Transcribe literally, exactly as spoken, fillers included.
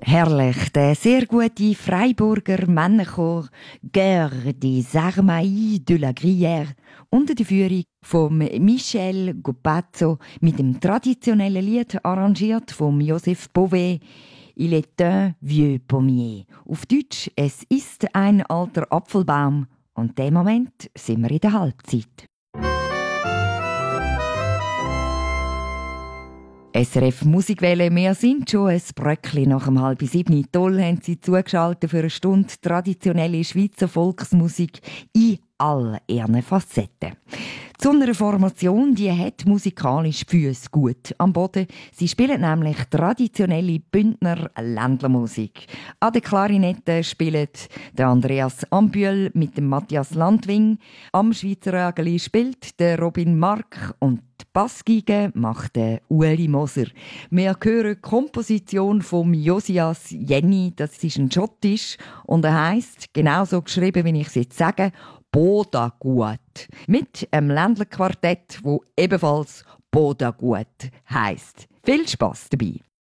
Herrlich, der sehr gute Freiburger Männerchor «Guerre des Armailles de la Gruyère» unter der Führung von Michel Gopazzo mit dem traditionellen Lied arrangiert von Joseph Bové «Il est un vieux pommier». Auf Deutsch «Es ist ein alter Apfelbaum». Und in dem Moment sind wir in der Halbzeit. S R F Musikwelle, wir sind schon ein Bröckli nach dem halb sieben. Toll haben Sie zugeschaltet für eine Stunde traditionelle Schweizer Volksmusik in all ihren Facetten. Zu einer Formation, die hat musikalisch die Füsse gut am Boden. Sie spielen nämlich traditionelle Bündner Ländlermusik. An der Klarinette spielt der Andreas Ambühl mit dem Matthias Landwing. Am Schweizer Rägeli spielt der Robin Mark und die Bassgeige macht der Ueli Moser. Wir hören die Komposition von Josias Jenny, das ist ein Schottisch und er heisst, genauso geschrieben, wie ich es jetzt sage, Boda gut. Mit einem Ländlerquartett, wo ebenfalls Boda gut heisst. Viel Spass dabei!